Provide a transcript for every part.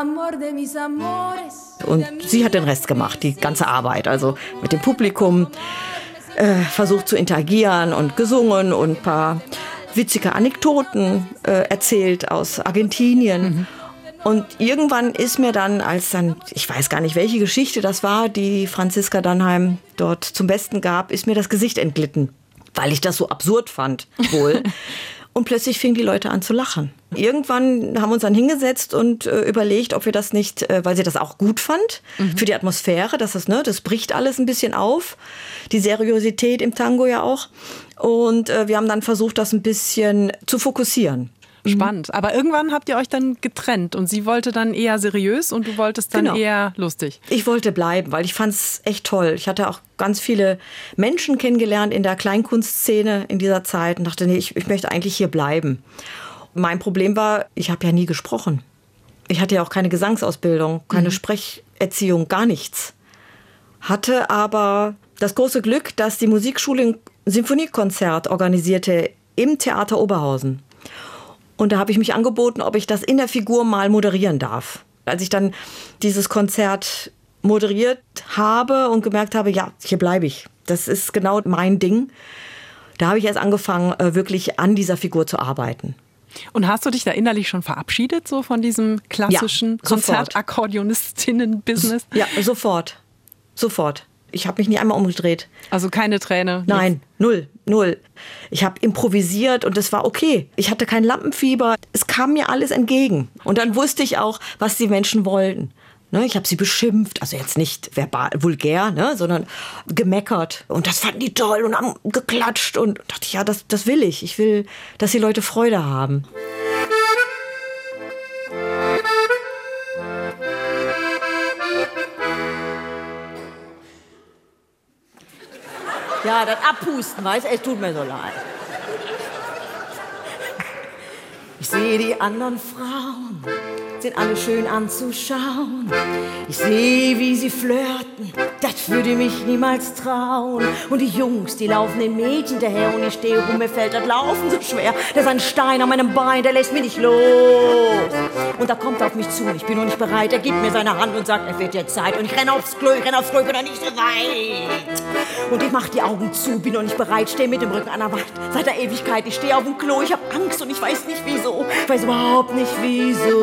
Und sie hat den Rest gemacht, die ganze Arbeit. Also mit dem Publikum versucht zu interagieren und gesungen und ein paar witzige Anekdoten erzählt aus Argentinien. Und irgendwann ist mir dann, ich weiß gar nicht, welche Geschichte das war, die Franziska Dannheim dort zum Besten gab, ist mir das Gesicht entglitten, weil ich das so absurd fand, wohl. Und plötzlich fingen die Leute an zu lachen. Irgendwann haben wir uns dann hingesetzt und überlegt, ob wir das nicht, weil sie das auch gut fand, für die Atmosphäre, das bricht alles ein bisschen auf, die Seriosität im Tango ja auch. Und wir haben dann versucht, das ein bisschen zu fokussieren. Spannend. Aber irgendwann habt ihr euch dann getrennt und sie wollte dann eher seriös und du wolltest dann eher lustig. Ich wollte bleiben, weil ich fand es echt toll. Ich hatte auch ganz viele Menschen kennengelernt in der Kleinkunstszene in dieser Zeit und dachte, nee, ich möchte eigentlich hier bleiben. Mein Problem war, ich habe ja nie gesprochen. Ich hatte ja auch keine Gesangsausbildung, keine Sprecherziehung, gar nichts. Hatte aber das große Glück, dass die Musikschule ein Sinfoniekonzert organisierte im Theater Oberhausen. Und da habe ich mich angeboten, ob ich das in der Figur mal moderieren darf. Als ich dann dieses Konzert moderiert habe und gemerkt habe, ja, hier bleibe ich. Das ist genau mein Ding. Da habe ich erst angefangen, wirklich an dieser Figur zu arbeiten. Und hast du dich da innerlich schon verabschiedet, so von diesem klassischen Konzertakkordeonistinnen-Business? Ja, sofort. Sofort. Ich habe mich nie einmal umgedreht. Also keine Träne? Nein, null. Ich habe improvisiert und es war okay. Ich hatte kein Lampenfieber. Es kam mir alles entgegen. Und dann wusste ich auch, was die Menschen wollten. Ich habe sie beschimpft, also jetzt nicht verbal, vulgär, sondern gemeckert. Und das fanden die toll und haben geklatscht. Und dachte ich, ja, das will ich. Ich will, dass die Leute Freude haben. Ja, das Abpusten, weißt du, es tut mir so leid. Ich sehe die anderen Frauen, sind alle schön anzuschauen. Ich sehe, wie sie flirten, das würde mich niemals trauen. Und die Jungs, die laufen den Mädchen hinterher und ich stehe rum, mir fällt das Laufen so schwer. Da ist ein Stein an meinem Bein, der lässt mich nicht los. Und da kommt er auf mich zu und ich bin noch nicht bereit. Er gibt mir seine Hand und sagt, es wird jetzt Zeit. Und ich renne aufs Klo, ich bin noch nicht so weit. Und ich mach die Augen zu, bin noch nicht bereit, stehe mit dem Rücken an der Wand. Seit der Ewigkeit, ich stehe auf dem Klo, ich habe Angst und ich weiß nicht wieso. Ich weiß überhaupt nicht wieso.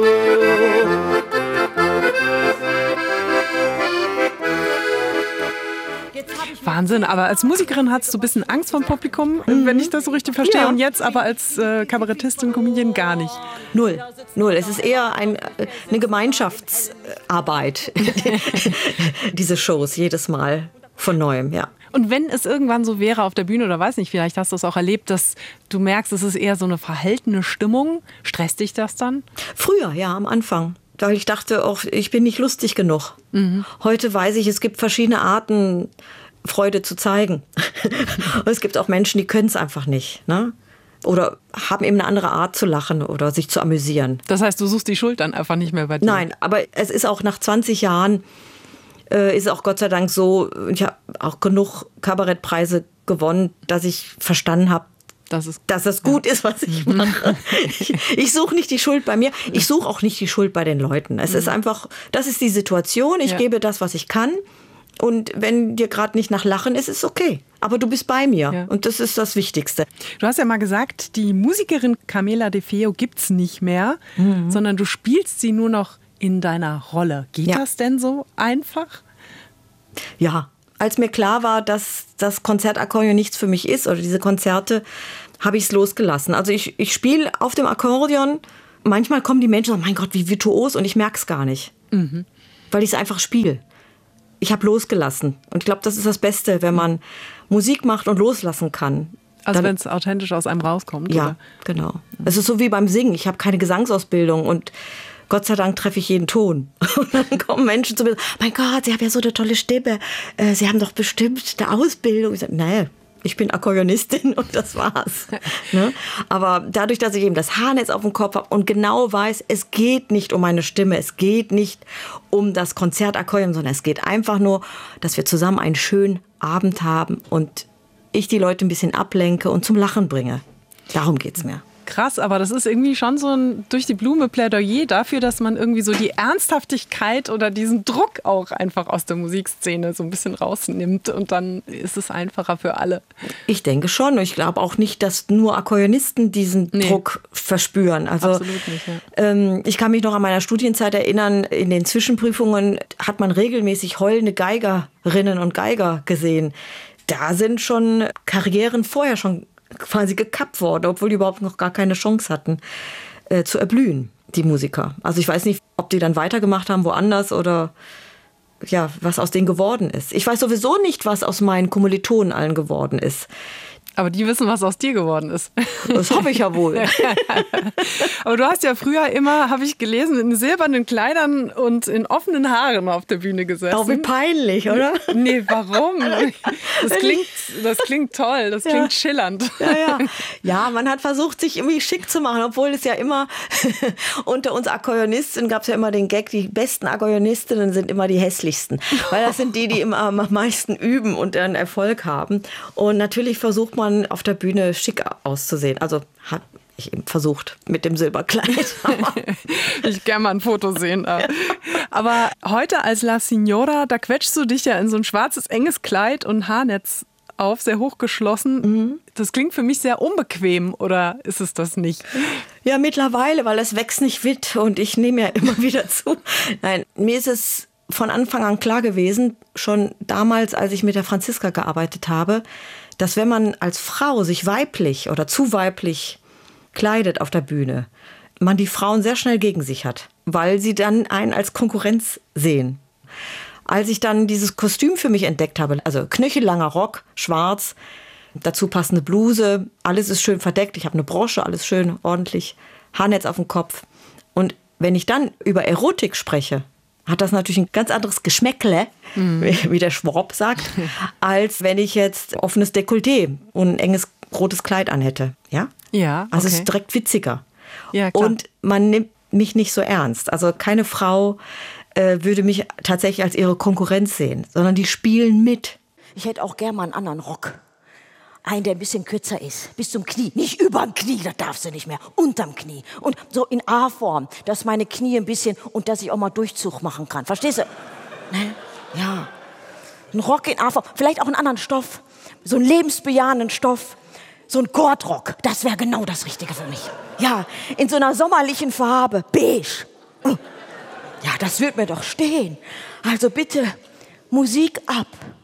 Wahnsinn, aber als Musikerin hattest du ein bisschen Angst vor dem Publikum, wenn ich das so richtig verstehe. Ja. Und jetzt aber als Kabarettistin, Comedian gar nicht. Null. Es ist eher eine Gemeinschaftsarbeit, diese Shows jedes Mal von Neuem, ja. Und wenn es irgendwann so wäre auf der Bühne, oder weiß nicht, vielleicht hast du es auch erlebt, dass du merkst, es ist eher so eine verhaltene Stimmung, stresst dich das dann? Früher, ja, am Anfang. Weil ich dachte auch, ich bin nicht lustig genug. Heute weiß ich, es gibt verschiedene Arten, Freude zu zeigen. Und es gibt auch Menschen, die können es einfach nicht, ne? Oder haben eben eine andere Art zu lachen oder sich zu amüsieren. Das heißt, du suchst die Schuld dann einfach nicht mehr bei dir? Nein, aber es ist auch nach 20 Jahren, ist auch Gott sei Dank so, ich habe auch genug Kabarettpreise gewonnen, dass ich verstanden habe, dass es gut ist, was ich mache. Ich suche nicht die Schuld bei mir, ich suche auch nicht die Schuld bei den Leuten. Es ist einfach, das ist die Situation, ich gebe das, was ich kann. Und wenn dir gerade nicht nach Lachen ist, ist okay. Aber du bist bei mir. Ja. Und das ist das Wichtigste. Du hast ja mal gesagt, die Musikerin Camela De Feo gibt's nicht mehr, sondern du spielst sie nur noch in deiner Rolle. Geht das denn so einfach? Ja, als mir klar war, dass das Konzertakkordeon nichts für mich ist oder diese Konzerte, habe ich es losgelassen. Also ich spiele auf dem Akkordeon. Manchmal kommen die Menschen und sagen, mein Gott, wie virtuos, und ich merke es gar nicht. Weil ich es einfach spiele. Ich habe losgelassen. Und ich glaube, das ist das Beste, wenn man Musik macht und loslassen kann. Also wenn es authentisch aus einem rauskommt? Ja, oder? Genau. Es ist so wie beim Singen. Ich habe keine Gesangsausbildung und Gott sei Dank treffe ich jeden Ton. Und dann kommen Menschen zu mir, mein Gott, Sie haben ja so eine tolle Stimme. Sie haben doch bestimmt eine Ausbildung. Ich sage, nee, ich bin Akkordeonistin und das war's. Ne? Aber dadurch, dass ich eben das Haarnetz auf dem Kopf habe und genau weiß, es geht nicht um meine Stimme, es geht nicht um das Konzertakkordeon, sondern es geht einfach nur, dass wir zusammen einen schönen Abend haben und ich die Leute ein bisschen ablenke und zum Lachen bringe. Darum geht's mir. krass, aber das ist irgendwie schon so ein durch die Blume Plädoyer dafür, dass man irgendwie so die Ernsthaftigkeit oder diesen Druck auch einfach aus der Musikszene so ein bisschen rausnimmt und dann ist es einfacher für alle. Ich denke schon. Ich glaube auch nicht, dass nur Akkordeonisten diesen Druck verspüren. Also, absolut nicht, ja. Ich kann mich noch an meiner Studienzeit erinnern, in den Zwischenprüfungen hat man regelmäßig heulende Geigerinnen und Geiger gesehen. Da sind schon Karrieren vorher schon quasi gekappt worden, obwohl die überhaupt noch gar keine Chance hatten, zu erblühen, die Musiker. Also ich weiß nicht, ob die dann weitergemacht haben woanders oder ja, was aus denen geworden ist. Ich weiß sowieso nicht, was aus meinen Kommilitonen allen geworden ist. Aber die wissen, was aus dir geworden ist. Das hoffe ich ja wohl. Aber du hast ja früher immer, habe ich gelesen, in silbernen Kleidern und in offenen Haaren auf der Bühne gesessen. Auch wie peinlich, oder? Nee, warum? Das klingt toll, das klingt schillernd. Ja, man hat versucht, sich irgendwie schick zu machen, obwohl es ja immer unter uns Akkordeonistinnen gab es ja immer den Gag, die besten Akkordeonistinnen sind immer die hässlichsten. Weil das sind die immer am meisten üben und dann Erfolg haben. Und natürlich versucht man auf der Bühne schick auszusehen. Also habe ich eben versucht mit dem Silberkleid. Ich gerne mal ein Foto sehen. Aber heute als La Signora, da quetschst du dich ja in so ein schwarzes, enges Kleid und Haarnetz auf, sehr hochgeschlossen. Mhm. Das klingt für mich sehr unbequem, oder ist es das nicht? Ja, mittlerweile, weil es wächst nicht mit und ich nehme ja immer wieder zu. Nein, mir ist es von Anfang an klar gewesen, schon damals, als ich mit der Franziska gearbeitet habe, dass wenn man als Frau sich weiblich oder zu weiblich kleidet auf der Bühne, man die Frauen sehr schnell gegen sich hat, weil sie dann einen als Konkurrenz sehen. Als ich dann dieses Kostüm für mich entdeckt habe, also knöchellanger Rock, schwarz, dazu passende Bluse, alles ist schön verdeckt, ich habe eine Brosche, alles schön ordentlich, Haarnetz auf dem Kopf. Und wenn ich dann über Erotik spreche, hat das natürlich ein ganz anderes Geschmäckle, wie der Schwab sagt, als wenn ich jetzt offenes Dekolleté und ein enges rotes Kleid anhätte. Ja? Ja, okay. Also es ist direkt witziger. Ja, klar. Und man nimmt mich nicht so ernst. Also keine Frau würde mich tatsächlich als ihre Konkurrenz sehen, sondern die spielen mit. Ich hätte auch gern mal einen anderen Rock. Einen, der ein bisschen kürzer ist, bis zum Knie. Nicht überm Knie, das darfst du nicht mehr. Unterm Knie. Und so in A-Form, dass meine Knie ein bisschen und dass ich auch mal Durchzug machen kann. Verstehst du? Ne? Ja. Ein Rock in A-Form. Vielleicht auch einen anderen Stoff. So einen lebensbejahenden Stoff. So ein Kordrock. Das wäre genau das Richtige für mich. Ja, in so einer sommerlichen Farbe. Beige. Ja, das wird mir doch stehen. Also bitte, Musik ab.